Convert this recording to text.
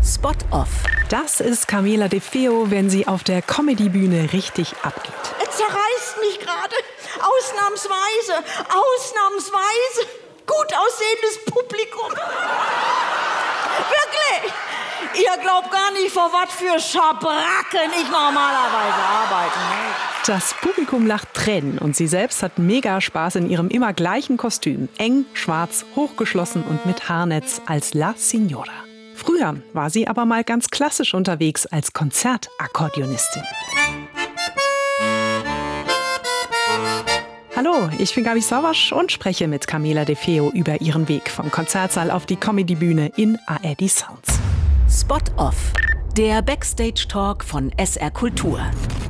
Spot Off. Das ist Camila De Feo, wenn sie auf der Comedy-Bühne richtig abgeht. Es zerreißt mich gerade. Ausnahmsweise. Gut aussehendes Publikum. Wirklich. Ihr glaubt gar nicht, vor was für Schabracken ich normalerweise arbeiten muss. Das Publikum lacht Tränen und sie selbst hat mega Spaß in ihrem immer gleichen Kostüm. Eng, schwarz, hochgeschlossen und mit Haarnetz als La Signora. Früher war sie aber mal ganz klassisch unterwegs als Konzertakkordeonistin. Hallo, ich bin Gabi Sawasch und spreche mit Camila De Feo über ihren Weg vom Konzertsaal auf die Comedy-Bühne in ARD Sounds. Spot Off. Der Backstage-Talk von SR Kultur.